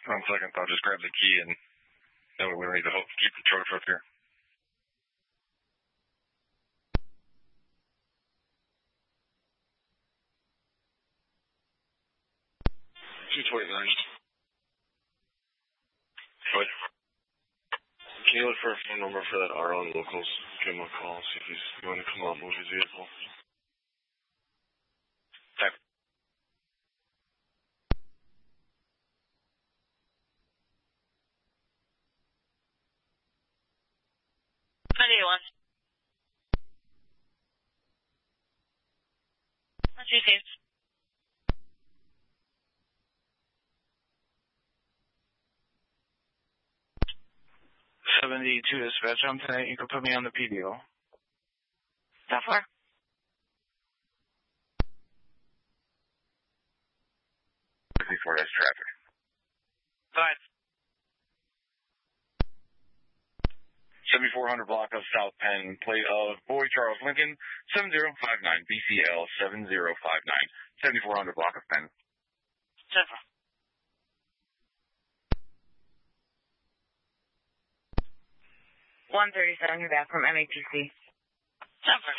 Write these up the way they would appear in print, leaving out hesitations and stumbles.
On second thought, just grab the key and then we don't need to keep the truck up here. What? Can you look for a phone number for that RO and locals? Give him a call, see if he's going to come out and move his vehicle. Okay. What do you want? What's your case? .72 dispatch. I'm tonight. You can put me on the PDO. So far. Before that's traffic. Fine. 7400 block of South Penn, plate of Boy Charles Lincoln, 7059, BCL 7059. 7400 block of Penn. So far. $137, you're back from MAPC. So far.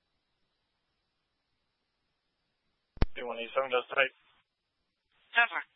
$187, just tight. So far.